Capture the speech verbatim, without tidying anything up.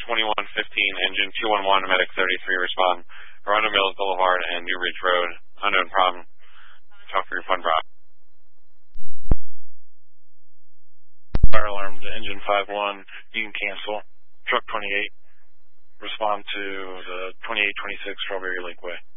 twenty-one fifteen, engine two one one, medic thirty-three, respond. Rondo Mills Boulevard and New Ridge Road. Unknown problem. Talk for your fun, Rob. Fire alarm to engine five one, you can cancel. Truck twenty-eight, respond to the twenty-eight twenty-six Strawberry Lakeway.